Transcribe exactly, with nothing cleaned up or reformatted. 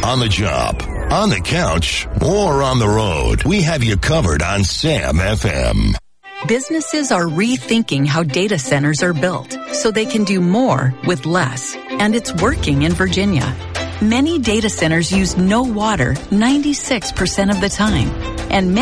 on the job, on the couch, or on the road. We have you covered on Sam F M. Businesses are rethinking how data centers are built so they can do more with less. And it's working in Virginia. Many data centers use no water ninety-six percent of the time. And many